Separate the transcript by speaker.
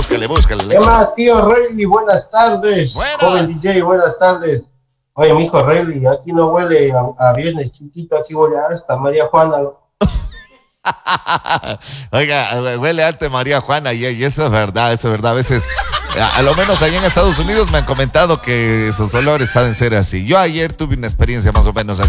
Speaker 1: búscale.
Speaker 2: ¿Qué más, tío Rayleigh? Buenas tardes.
Speaker 1: Buenas.
Speaker 2: Joven DJ, buenas tardes. Oye, mijo Rayleigh, aquí no huele a viernes chiquito, aquí huele hasta María Juana.
Speaker 1: Oiga, huele alto María Juana y eso es verdad, A veces, a lo menos allá en Estados Unidos me han comentado que esos olores saben ser así. Yo ayer tuve una experiencia más o menos así.